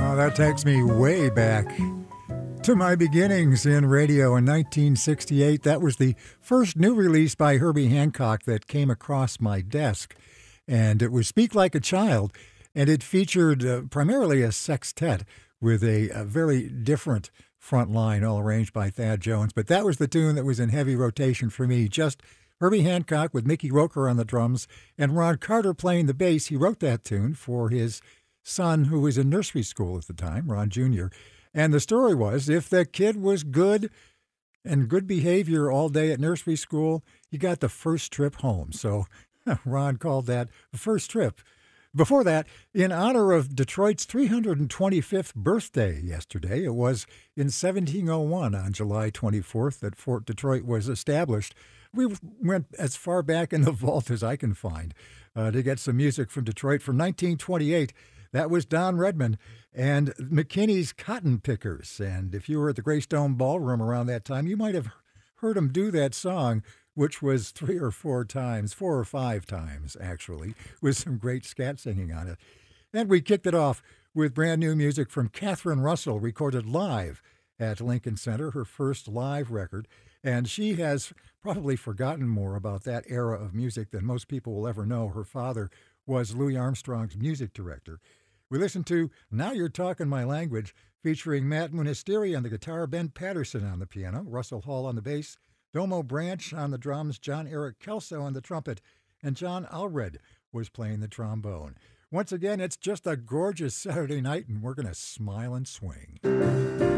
Oh, that takes me way back to my beginnings in radio in 1968. That was the first new release by Herbie Hancock that came across my desk, and it was Speak Like a Child, and it featured primarily a sextet with a very different front line, all arranged by Thad Jones. But that was the tune that was in heavy rotation for me, just Herbie Hancock with Mickey Roker on the drums and Ron Carter playing the bass. He wrote that tune for his son, who was in nursery school at the time, Ron Jr., and the story was, if the kid was good and good behavior all day at nursery school, he got the first trip home. So Ron called that the first trip. Before that, in honor of Detroit's 325th birthday yesterday, it was in 1701 on July 24th that Fort Detroit was established. We went as far back in the vault as I can find to get some music from Detroit from 1928. That was Don Redman and McKinney's Cotton Pickers. And if you were at the Greystone Ballroom around that time, you might have heard him do that song, which was 3 or 4 times, 4 or 5 times, actually, with some great scat singing on it. And we kicked it off with brand new music from Catherine Russell, recorded live at Lincoln Center, her first live record. And she has probably forgotten more about that era of music than most people will ever know. Her father was Louis Armstrong's music director. We listened to Now You're Talking My Language, featuring Matt Munisteri on the guitar, Ben Patterson on the piano, Russell Hall on the bass, Domo Branch on the drums, John Eric Kelso on the trumpet, and John Allred was playing the trombone. Once again, it's just a gorgeous Saturday night, and we're going to smile and swing.